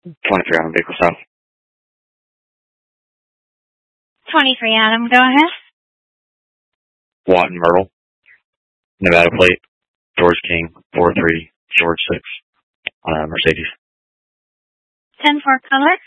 23 on vehicle south. 23 Adam, go ahead. Watton Myrtle, Nevada plate, George King, 43, George 6, Mercedes. 10-4 color.